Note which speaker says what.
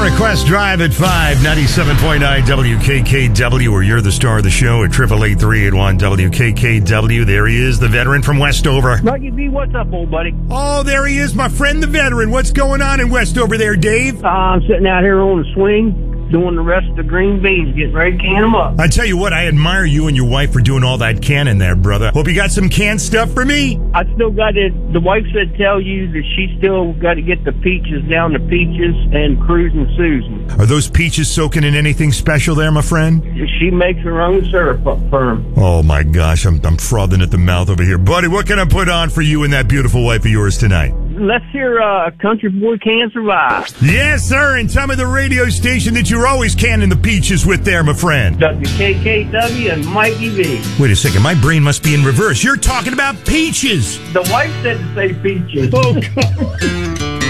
Speaker 1: Call request drive at 5, 97.9 WKKW, or you're the star of the show at 888-381 WKKW. There he is, the veteran from Westover.
Speaker 2: Lucky B, what's up, old buddy?
Speaker 1: Oh, there he is, my friend, the veteran. What's going on in Westover there, Dave?
Speaker 2: I'm sitting out here on the swing, doing the rest of the green beans, getting ready to can them up.
Speaker 1: I tell you what, I admire you and your wife for doing all that canning there, brother. Hope you got some canned stuff for me.
Speaker 2: I still got to, the wife said tell you that she still got to get the peaches down to Peaches and Cruising Susan.
Speaker 1: Are those peaches soaking in anything special there, my friend?
Speaker 2: She makes her own syrup up for 'em.
Speaker 1: Oh, my gosh, I'm frothing at the mouth over here. Buddy, what can I put on for you and that beautiful wife of yours tonight?
Speaker 2: Let's hear Country Boy Can Survive.
Speaker 1: Yes, sir, and tell me the radio station that you're always canning the peaches with there, my friend.
Speaker 2: WKKW and Mikey V.
Speaker 1: Wait a second, my brain must be in reverse. You're talking about peaches.
Speaker 2: The wife said to say peaches.
Speaker 1: Oh, God.